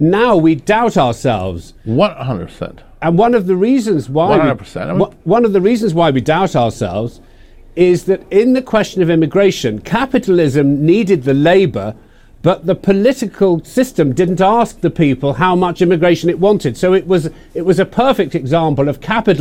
Now we doubt ourselves. 100%. And one of the reasons why 100%. one of the reasons why we doubt ourselves is that in the question of immigration, capitalism needed the labour, but the political system didn't ask the people how much immigration it wanted. So it was a perfect example of capitalism